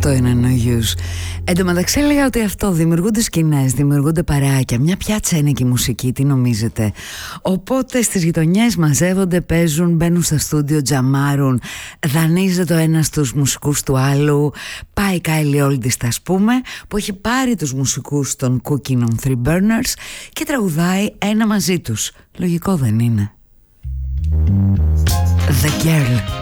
Αυτό είναι νογιούς. Εν τω μεταξύ έλεγα ότι αυτό δημιουργούνται σκηνές, δημιουργούνται παρεάκια. Μια πιάτσα είναι και η μουσική, τι νομίζετε? Οπότε στις γειτονιές μαζεύονται, παίζουν, μπαίνουν στα στούντιο, τζαμάρουν, δανείζεται το ένας τους μουσικούς του άλλου. Πάει η Kylie Oldist, ας πούμε, που έχει πάρει τους μουσικούς των Cooking on Three Burners και τραγουδάει ένα μαζί τους. Λογικό δεν είναι? The Girl.